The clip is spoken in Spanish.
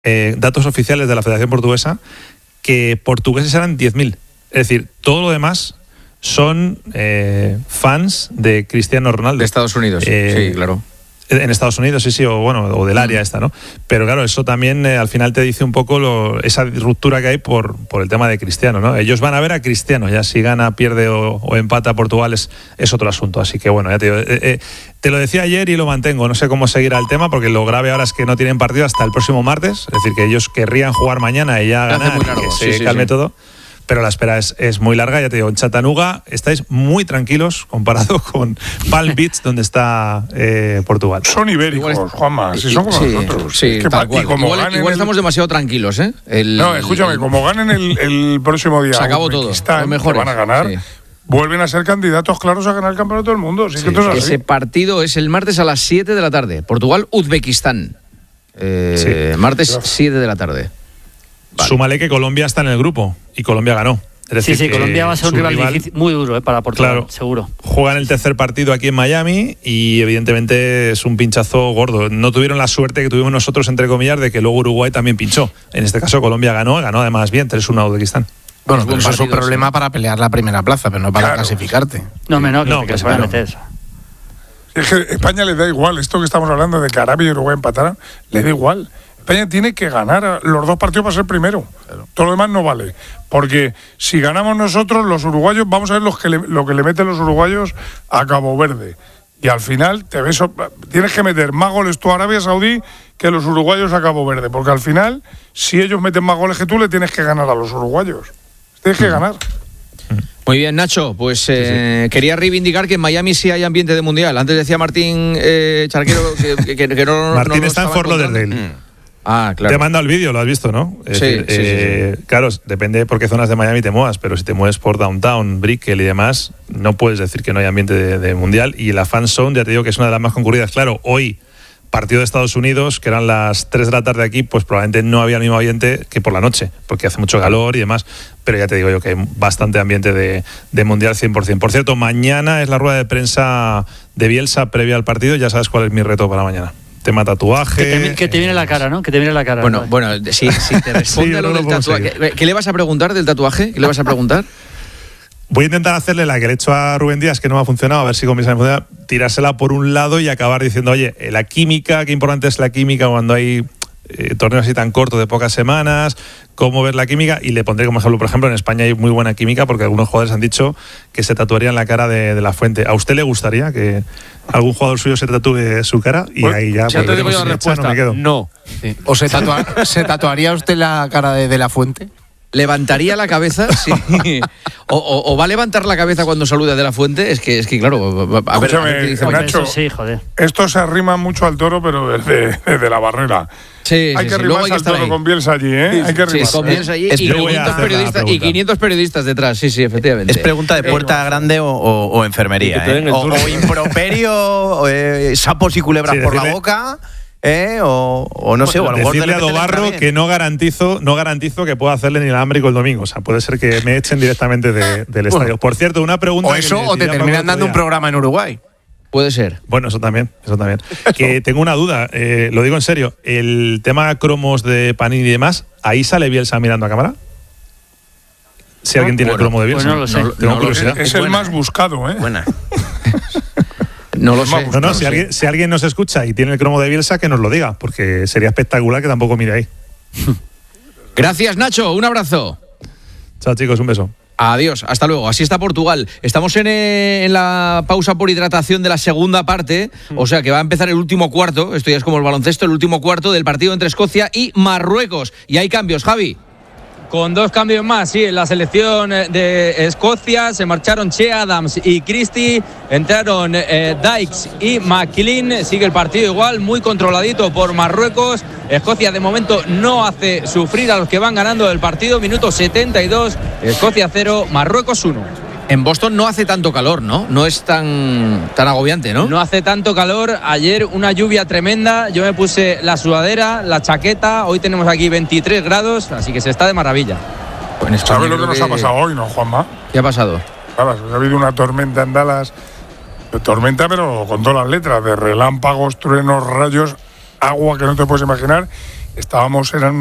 datos oficiales de la Federación Portuguesa, que portugueses eran 10.000. Es decir, todo lo demás son fans de Cristiano Ronaldo. De Estados Unidos, sí, claro. En Estados Unidos, sí, o del área esta, ¿no? Pero claro, eso también al final te dice un poco esa ruptura que hay por el tema de Cristiano, ¿no? Ellos van a ver a Cristiano, ya si gana, pierde o empata Portugal es otro asunto. Así que bueno, ya te digo, te lo decía ayer y lo mantengo. No sé cómo seguirá el tema, porque lo grave ahora es que no tienen partido hasta el próximo martes. Es decir, que ellos querrían jugar mañana y ya ganar, y que se calme todo. Pero la espera es muy larga, ya te digo, en Chattanooga estáis muy tranquilos comparado con Palm Beach, donde está Portugal. Son ibéricos, Juanma, si son como nosotros. Sí, tal cual. Igual estamos demasiado tranquilos, ¿eh? No, escúchame, como ganen el próximo día, se acabó todo, los mejores, van a ganar. Sí. Vuelven a ser candidatos claros a ganar el campeonato del mundo. Sí, que esto es así. Ese partido es el martes a las 7 de la tarde. Portugal-Uzbekistán. Martes 7 de la tarde. Vale. Súmale que Colombia está en el grupo y Colombia ganó. Es decir, Colombia va a ser un rival difícil, muy duro para Portugal, claro, seguro. Juegan el tercer partido aquí en Miami y evidentemente es un pinchazo gordo. No tuvieron la suerte que tuvimos nosotros, entre comillas, de que luego Uruguay también pinchó. En este caso Colombia ganó además bien, 3-1 a Uzbekistán. Bueno, pero eso es un problema para pelear la primera plaza, pero no para clasificarte. Que se van a meter eso. Es que a España le da igual, esto que estamos hablando de que Arabia y Uruguay empataran, le da igual. España tiene que ganar los dos partidos para ser primero. Claro. Todo lo demás no vale. Porque si ganamos nosotros, los uruguayos, vamos a ver lo que le meten los uruguayos a Cabo Verde. Y al final tienes que meter más goles tú a Arabia Saudí que los uruguayos a Cabo Verde. Porque al final, si ellos meten más goles que tú, le tienes que ganar a los uruguayos. Tienes que ganar. Muy bien, Nacho, pues quería reivindicar que en Miami sí hay ambiente de mundial. Antes decía Martín Charquero que no... Martín está en Fort Lauderdale. Ah, claro. Te he mandado el vídeo, lo has visto, ¿no? Sí. Claro, depende por qué zonas de Miami te muevas, pero si te mueves por Downtown, Brickell y demás, no puedes decir que no hay ambiente de mundial. Y la Fan Zone, ya te digo que es una de las más concurridas. Claro, hoy, partido de Estados Unidos, que eran las 3 de la tarde aquí, pues probablemente no había el mismo ambiente que por la noche, porque hace mucho calor y demás. Pero ya te digo yo que hay bastante ambiente de mundial 100%. Por cierto, mañana es la rueda de prensa de Bielsa previa al partido. Ya sabes cuál es mi reto para mañana. Tema tatuaje. Que te viene la cara, ¿no? Que te viene la cara. Bueno, si te responde lo del tatuaje. ¿Qué le vas a preguntar del tatuaje? ¿Qué le vas a preguntar? Voy a intentar hacerle la que le he hecho a Rubén Díaz, que no me ha funcionado, a ver si comienza a funcionar, tirársela por un lado y acabar diciendo, oye, la química, qué importante es la química cuando hay torneos así tan cortos de pocas semanas, cómo ver la química, y le pondré como ejemplo, por ejemplo, en España hay muy buena química porque algunos jugadores han dicho que se tatuarían la cara de La Fuente. ¿A usted le gustaría que algún jugador suyo se tatúe su cara? Y pues, ahí ya te digo la respuesta, no me quedo. No. Sí. ¿O se tatuaría usted la cara de La Fuente? ¿Levantaría la cabeza? Sí. O va a levantar la cabeza cuando saluda de La Fuente. Es que claro, a ver dice Nacho, sí, joder. Esto se arrima mucho al toro, pero desde la barrera. Sí, hay que arrimarse al toro con Bielsa allí, ¿eh? Hay que arrimarse. Con Bielsa allí y 500 periodistas detrás. Sí, efectivamente. Es pregunta de puerta grande o enfermería, o improperio, sapos y culebras por la boca. O no sé, o a lo mejor decirle a Dobarro que no garantizo que pueda hacerle ni el alámbrico el domingo. O sea, puede ser que me echen directamente del estadio. Por cierto, una pregunta. O eso, o te terminan dando un programa en Uruguay. Puede ser. Bueno, eso también. Que tengo una duda, lo digo en serio. El tema cromos de Panini y demás, ¿ahí sale Bielsa mirando a cámara? Si alguien tiene el cromo de Bielsa. Pues no lo sé. Tengo curiosidad. Es el más buscado, ¿eh? Buena. No lo sé. No, si alguien nos escucha y tiene el cromo de Bielsa, que nos lo diga, porque sería espectacular que tampoco mire ahí. Gracias, Nacho. Un abrazo. Chao, chicos. Un beso. Adiós, hasta luego. Así está Portugal. Estamos en la pausa por hidratación de la segunda parte, o sea que va a empezar el último cuarto, esto ya es como el baloncesto, el último cuarto del partido entre Escocia y Marruecos. Y hay cambios, Javi. Con 2 cambios más, sí, en la selección de Escocia se marcharon Che Adams y Christie, entraron Dykes y McLean, sigue el partido igual, muy controladito por Marruecos. Escocia de momento no hace sufrir a los que van ganando el partido, minuto 72, Escocia 0, Marruecos 1. En Boston no hace tanto calor, ¿no? No es tan agobiante, ¿no? No hace tanto calor. Ayer una lluvia tremenda. Yo me puse la sudadera, la chaqueta. Hoy tenemos aquí 23 grados, así que se está de maravilla. ¿Sabes lo que nos ha pasado hoy, no, Juanma? ¿Qué ha pasado? Ha habido una tormenta en Dallas. Tormenta, pero con todas las letras. De relámpagos, truenos, rayos, agua que no te puedes imaginar. eran